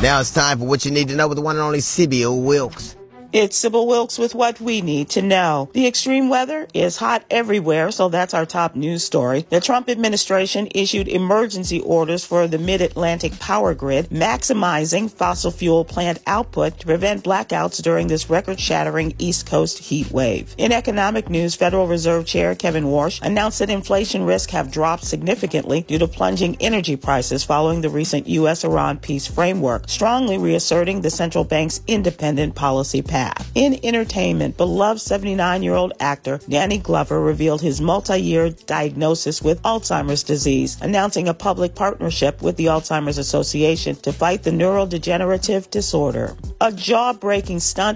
Now it's time for what you need to know with the one and only Sybil Wilkes. It's Sybil Wilkes with what we need to know. The extreme weather is hot everywhere, so that's our top news story. The Trump administration issued emergency orders for the Mid-Atlantic power grid, maximizing fossil fuel plant output to prevent blackouts during this record-shattering East Coast heat wave. In economic news, Federal Reserve Chair Kevin Warsh announced that inflation risks have dropped significantly due to plunging energy prices following the recent U.S.-Iran peace framework, strongly reasserting the central bank's independent policy path. In entertainment, beloved 79-year-old actor Danny Glover revealed his multi-year diagnosis with Alzheimer's disease, announcing a public partnership with the Alzheimer's Association to fight the neurodegenerative disorder. A jaw-breaking stunt